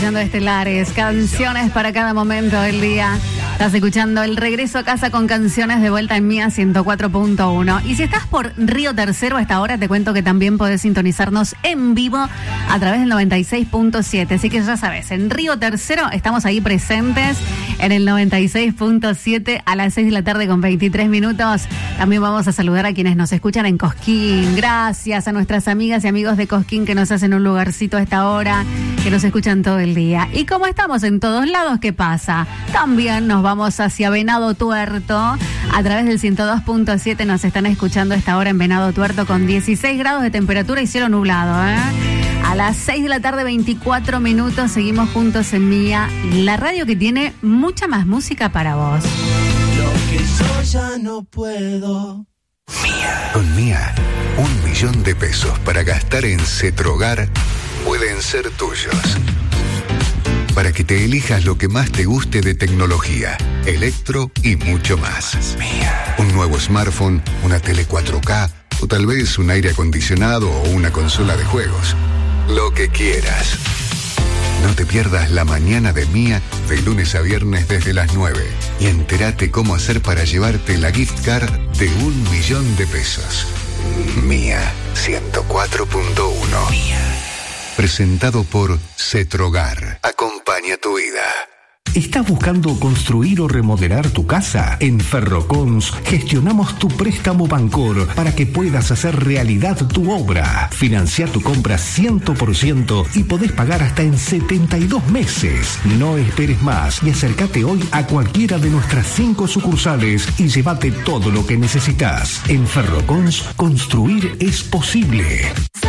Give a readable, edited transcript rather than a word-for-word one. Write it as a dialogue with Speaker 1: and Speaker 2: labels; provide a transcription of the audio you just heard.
Speaker 1: escuchando Estelares, canciones para cada momento del día. Estás escuchando el regreso a casa con canciones de vuelta en Mía 104.1. Y si estás por Río Tercero a esta hora, te cuento que también podés sintonizarnos en vivo a través del 96.7. Así que ya sabes, en Río Tercero estamos ahí presentes en el 96.7 a las 6 de la tarde con 23 minutos. También vamos a saludar a quienes nos escuchan en Cosquín. Gracias a nuestras amigas y amigos de Cosquín que nos hacen un lugarcito a esta hora, que nos escuchan todo el día. Y como estamos en todos lados, ¿qué pasa? También nos vamos hacia Venado Tuerto. A través del 102.7 nos están escuchando a esta hora en Venado Tuerto con 16 grados de temperatura y cielo nublado, A las 6 de la tarde, 24 minutos, seguimos juntos en Mía, la radio que tiene mucha más música para vos.
Speaker 2: Lo que yo ya no puedo.
Speaker 3: Mía. Con Mía, 1 millón de pesos para gastar en Cetrogar pueden ser tuyos. Para que te elijas lo que más te guste de tecnología, electro y mucho más. Mía. Un nuevo smartphone, una tele 4K o tal vez un aire acondicionado o una consola de juegos. Lo que quieras. No te pierdas la mañana de Mía de lunes a viernes desde las 9 y entérate cómo hacer para llevarte la gift card de 1 millón de pesos. Mía 104.1. Mía. Presentado por Cetrogar. Acompaña tu vida.
Speaker 4: ¿Estás buscando construir o remodelar tu casa? En Ferrocons gestionamos tu préstamo Bancor para que puedas hacer realidad tu obra. Financia tu compra 100% y podés pagar hasta en 72 meses. No esperes más y acércate hoy a cualquiera de nuestras 5 sucursales y llévate todo lo que necesitas. En Ferrocons, construir es posible.